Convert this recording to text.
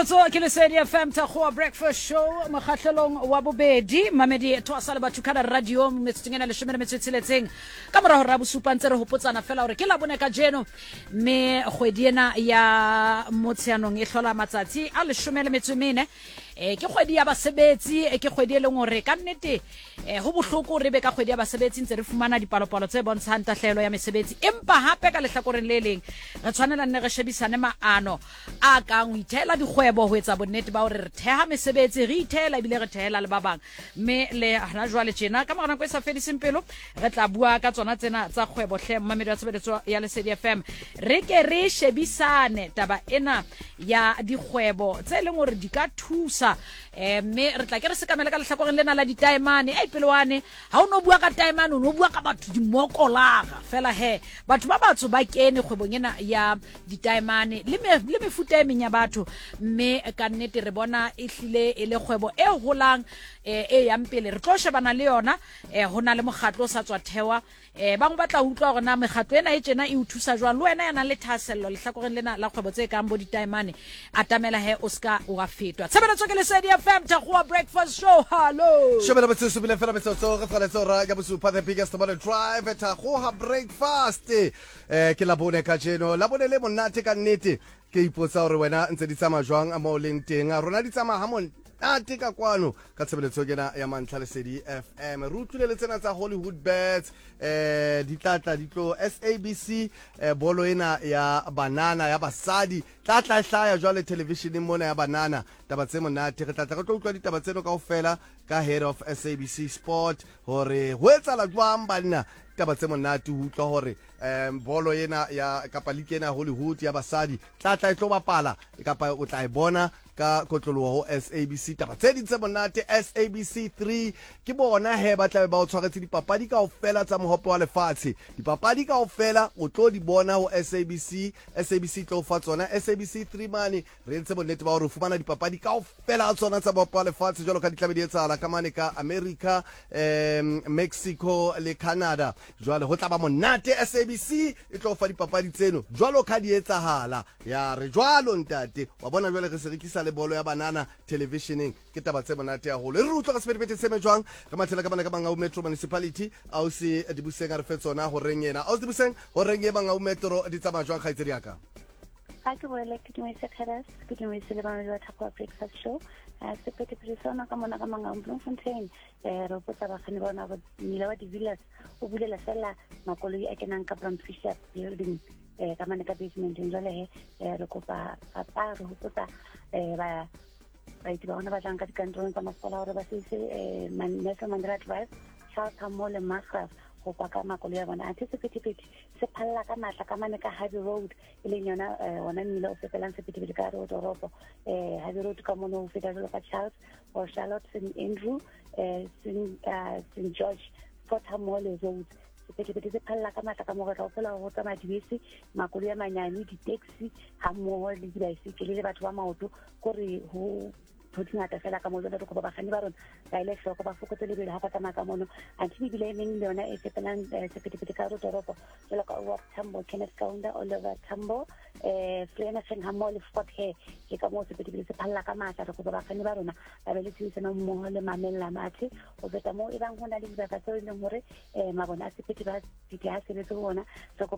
Tsebetso ke Lesedi FM tsa go breakfast show makgatlelong wa bobedi mamedi thosa le batho kana radio metsengena le shomela metsetseletseng ka mora ho rabusupa ntse re hopotsana fela hore ke la bone ka jeno me kgwedi ena ya motsheanong e hlola matsatsi a le shomela metsumene ke kgwedi ya basebetsi ke kgwedi le ngore ka nnete ho bohloko re be ka kgwedi ya basebetsi ntse re fumana dipalopalo tse bontshang tahlelo ya mesebetsi empa hape ka lehlakoreng le leng re tshwanela nne re shebisane maano a ka o ithela dikgwebo ho etsa bonnete ba hore re theha mesebetsi re ithela bile re thehela le ba bang mme le hana jwale tjena ka morana go sa fediseng pelo re tla bua ka tsona tsena tsa kgwebo hle mmamedi wa tshebeletso ya Lesedi FM re ke re shebisane taba ena ya dikgwebo tse leng hore di ka thusa mme re tla ke re se kamela ka lehlakoreng lena la ditaemane pelwane ha o no bua ka taemane o no bua ka batho di mokolaga fela he batho ba batso ba kene kgwebong ena ya ditaemane le mefuta e menya batho mme ka nnete re bona e hlile e le kgwebo e holang e yang pele re tlo shebana le yona hona le mokgatlo sa tswa thewa bang batla utlwa gore na mekgatlo ena e tjena e uthusa jwang le wena yana le thasello lehlakoreng lena la kgwebo tse kang bo ditaemane atamela he Oscar wa fetwa tshebeletso ke Lesedi FM ta go breakfast show hallo shebela batho bile fela betso re fela tsora ka bosupa the biggest morning drive ta go breakfast ke la bone ka jeno la bone le monate ka nnete ke ipotsa hore wena ntse di tsama jwang a mo leng teng a rona di tsama ha mon ate ka kwano ka tshebeletso kena ya mantlha Lesedi FM re utlwile le tsena tsa Hollywood Bets di tlatla di tlo SABC bolo ena ya banana ya basadi tlatla hlaya jwale television mona ya banana taba tse monate re tlatla re tlo utlwa ditaba tseno kaofela ka head of SABC Sport hore ho etsala jwang banna taba tse monate ho utlwa hore bolo ena ya kapa league ena Hollywood ya basadi tlatla e tlo bapala kapa o tla e bona ka kotloloho ho SABC taba tse di tse monate SABC 3 ke bona he ba tla ba o tshwaretse dipapadi kaofela tsa mohope wa lefatshe dipapadi kaofela o tlo di bona ho SABC tlo fa tsona SABC 3 mane re ntse bonnete ba hore o fumana dipapadi kaofela tsona tsa mohope wa lefatshe jwalo ka ditlabe di etsahala ka mane ka America Mexico le Canada jwale ho tla ba monate SABC e tlo fa dipapadi tseno jwalo ka di etsahala ya re jwalo ntate wa bona jwale re se rekisa le bolo ya banana televisioning ke taba tse monate ya holo re utlwa ka sebete se mejwang ka mathela ka bana ka Mangaung Metro Municipality au se dibuseng re fetsona ho reng yena au dibuseng ho reng ye Mangaung Metro di tsama jwang khaitsedi yaka ha ke boela ke dumela sekharas ke dumela le bana ba thapa breakfast show sepete persona ka mona ka Mangaung Bloemfontein re potsa ba khane bona ba nila wa di villas o bulela sela makoloi a kenang ka Brown Fisher building ka mane ka basement jwale he re kopa apa re hopotsa ba itse ba ona ba tlang ka dikantorong tsa masepala hore ba se Nelson Mandela Drive South Mall Magraph go paka makoloi ya bona anticipate se phalla ka matla ka mane ka Harvey Road ile nyona ona mmila o fepelang sepete ka road toropo Harvey Road ka mono o feta le ka Charles or Charlotte St Andrew St George Fort Mall Road sepete se phalla ka matla ka mogela o fela go tsamaya dibese makoloi ya manyane di-taxi ha mmoho le dibaesekele le batho ba maoto kore ho ngata fela ka mono re go ba gane ba rona ba ile hloko ba fokotse lebelo ha ba tsamaya ka mono anti bibile e meng le yona e fepelang sepete ka toropo jalo ka wa Tambo Kenneth Kaunda Oliver Tambo Flena Senghamo le Fort Hare ke ka mo sepete se phalla ka matla re go ba gane ba rona ba be le tsena mmoho le mamella mathe o beta mo e bang hona le dibaka tse e leng hore mabona a sepete ba di ha sebetse bona re go